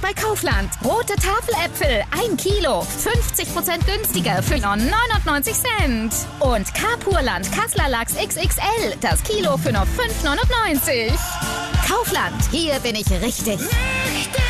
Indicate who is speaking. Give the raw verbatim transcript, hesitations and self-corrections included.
Speaker 1: bei Kaufland. Rote Tafeläpfel, ein Kilo, fünfzig Prozent günstiger für nur neunundneunzig Cent. Und Carpurland Kassler Lachs X X L, das Kilo für nur fünf neunundneunzig. Kaufland, hier bin ich richtig.
Speaker 2: Richtig!